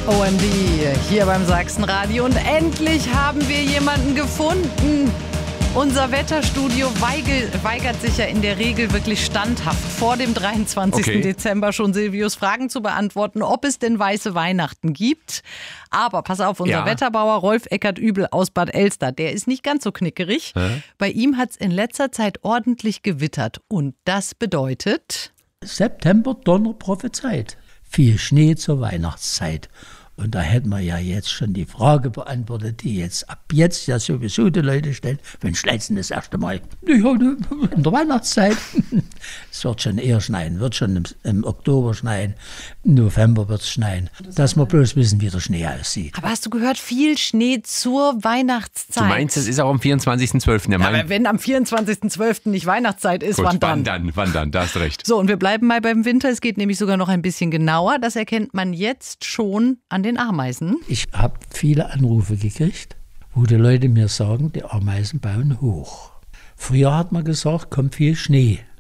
OMD hier beim Sachsenradio und endlich haben wir jemanden gefunden. Unser Wetterstudio weigert sich ja in der Regel wirklich standhaft vor dem 23. Dezember schon Silvius Fragen zu beantworten, ob es denn weiße Weihnachten gibt. Aber pass auf, unser Wetterbauer Rolf Eckert-Übel aus Bad Elster, der ist nicht ganz so knickerig. Bei ihm hat es in letzter Zeit ordentlich gewittert und das bedeutet... September Donner prophezeit. Viel Schnee zur Weihnachtszeit. Und da hätten wir ja jetzt schon die Frage beantwortet, die jetzt ab jetzt ja sowieso die Leute stellen. Wann schneit's denn das erste Mal? Ja, in der Weihnachtszeit. Es wird schon eher schneien, wird schon im Oktober schneien, im November wird es schneien. Dass wir bloß wissen, wie der Schnee aussieht. Aber hast du gehört, viel Schnee zur Weihnachtszeit? Du meinst, es ist auch am 24.12. Ja, aber wenn am 24.12. nicht Weihnachtszeit ist, Gut, wann dann? Wann dann? Da hast du recht. So, und wir bleiben mal beim Winter. Es geht nämlich sogar noch ein bisschen genauer. Das erkennt man jetzt schon an den Ameisen. Ich habe viele Anrufe gekriegt, wo die Leute mir sagen, die Ameisen bauen hoch. Früher hat man gesagt, kommt viel Schnee.